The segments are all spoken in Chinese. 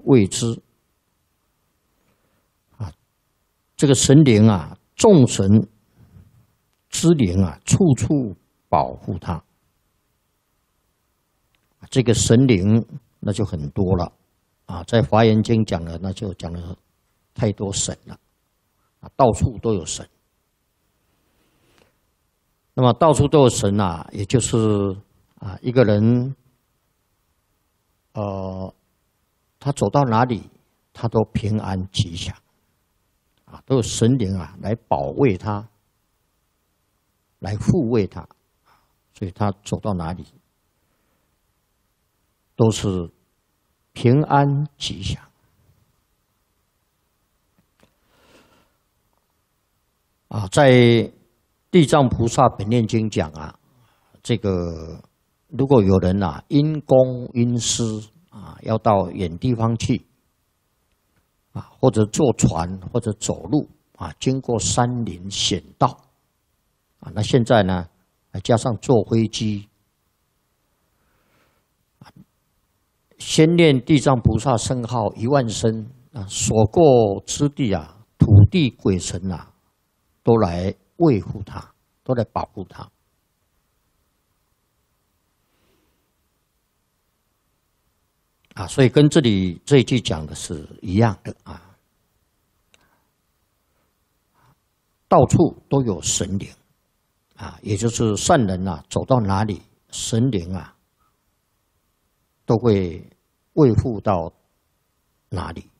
为之。啊，这个神灵啊，众神之灵啊，处处保护他。这个神灵那就很多了啊，在《华严经》讲了，那就讲了太多神了啊，到处都有神。那么到处都有神啊，也就是啊，一个人，他走到哪里，他都平安吉祥，啊，都有神灵啊来保卫他，来护卫他，所以他走到哪里都是平安吉祥。啊，在地藏菩萨本愿经讲啊，这个如果有人啊因公因私啊要到远地方去啊，或者坐船或者走路啊，经过山林险道啊，那现在呢加上坐飞机，先念地藏菩萨圣号10000声啊，所过之地啊，土地鬼神啊，都来维护他，都来保护他。啊，所以跟这里这一句讲的是一样的啊。到处都有神灵啊，也就是善人啊，走到哪里，神灵啊都会维护到哪里。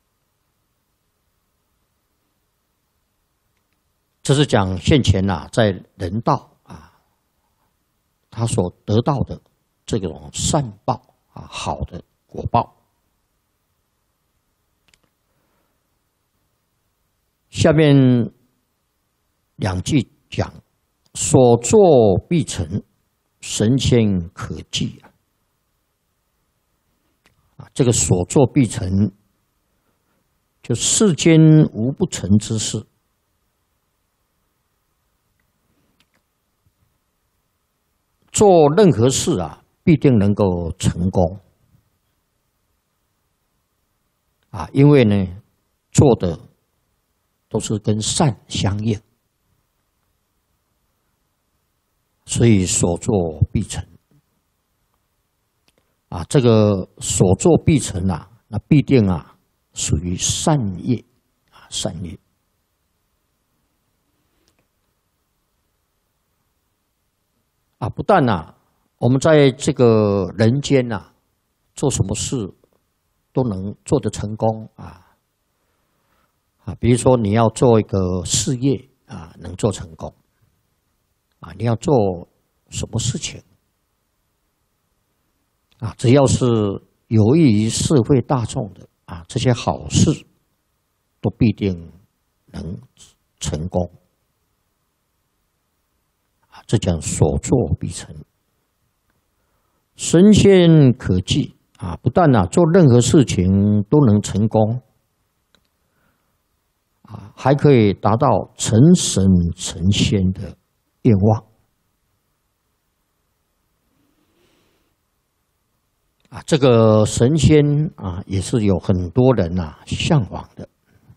这是讲现前呐，在人道啊，他所得到的这种善报啊，好的果报。下面2句讲：所作必成，神仙可记啊。这个所作必成，就世间无不成之事。做任何事啊，必定能够成功啊，因为呢，做的都是跟善相应，所以所作必成啊。这个所作必成啊，那必定啊属于善业啊，善业。啊，不但啊，我们在这个人间啊，做什么事都能做得成功啊。啊，比如说你要做一个事业啊，能做成功。啊，你要做什么事情啊，只要是有益于社会大众的啊，这些好事都必定能成功。这讲所作必成，神仙可记啊！不但啊做任何事情都能成功啊，还可以达到成神成仙的愿望啊！这个神仙啊，也是有很多人啊向往的